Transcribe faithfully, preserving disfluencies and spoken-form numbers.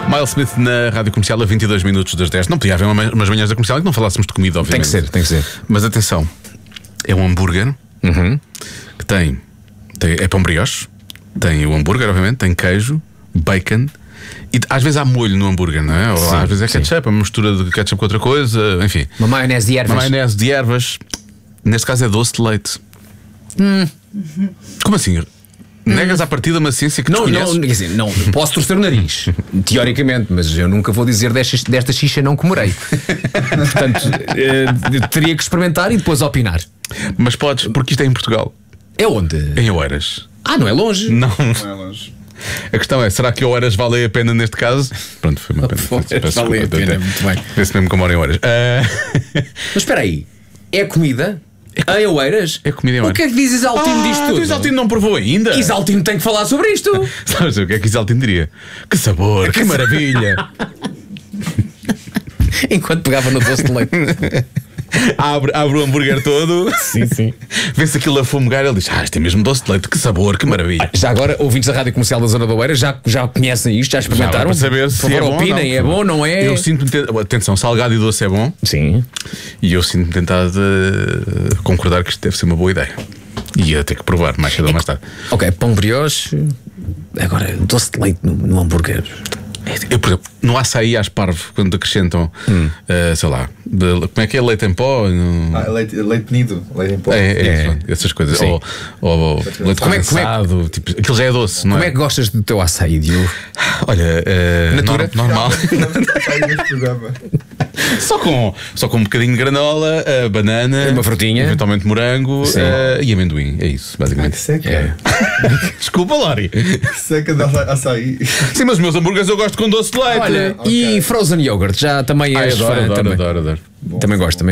Miles Smith na Rádio Comercial a vinte e dois minutos das dez. Não podia haver uma- umas manhãs da Comercial em que não falássemos de comida, Tem obviamente. que ser, tem que ser. Mas atenção, é um hambúrguer que tem, tem é pão brioche, tem o hambúrguer, obviamente, tem queijo, bacon e às vezes há molho no hambúrguer, não é? Ou Sim, às vezes é sim. ketchup, uma mistura de ketchup com outra coisa, enfim. Uma maionese de ervas. Uma maionese de ervas. Neste caso é doce de leite. Hum. Como assim? Negas à partida uma ciência que Não, desconheces? não, quer dizer, não, posso torcer o nariz, teoricamente, mas eu nunca vou dizer desta, desta xixa não comerei. Portanto, eh, teria que experimentar e depois opinar. Mas podes, porque isto é em Portugal, É onde? em Oeiras. Ah, não é longe? Não. Não é longe. A questão é, será que Oeiras vale a pena neste caso? Pronto, foi uma pena. Oeiras vale a pena, muito bem. Penso mesmo que eu moro em Oeiras. Ah, Mas espera aí, é comida? Em Oeiras? É comida em O Oeiras. que é que diz Isaltino disto ah, tudo? o Isaltino não provou ainda? Isaltino tem que falar sobre isto. Sabes o que é que Isaltino diria? Que sabor, que maravilha. Enquanto pegava no doce de leite. abre, abre o hambúrguer todo. Sim, sim. Vê-se aquilo a fumegar. Ele diz: Ah, isto é mesmo doce de leite, que sabor, que maravilha. Já agora, ouvintes da Rádio Comercial da Zona da Oeiras já, já conhecem isto, já experimentaram? Para saber se Por favor, é bom, opinem, não. é bom, não é? Eu sinto-me. ten- Atenção, salgado e doce é bom. Sim. E eu sinto-me tentado a concordar que isto deve ser uma boa ideia. E ia ter que provar mais cedo ou mais tarde. Ok, pão brioche. Agora, doce de leite no, no hambúrguer. Eu, por exemplo, no açaí às parvo, quando acrescentam, eh, sei lá, de- como é que é? Leite em pó? No- Ah, leite, leite nido, leite em pó. É, é, é. isso, essas coisas. Sim. Ou, ou, ou leite Como é que- como é que- condensado. Tipo, aquilo já é doce, não Como é? é que gostas do teu açaí, Diogo? Olha, eh, Natura? nor- normal. Sai deste programa. só, com, só com um bocadinho de granola, eh, banana, Uma frutinha. eventualmente morango Sim. eh, e amendoim. É isso, basicamente. Que seca. É. Desculpa, Lori. Que seca de aça- açaí. Sim, mas os meus hambúrgueres eu gosto com doce de leite. Olha, ok. e frozen yogurt, já também Ah, és adoro, fã adoro, também. adoro, adoro. Também gosto, também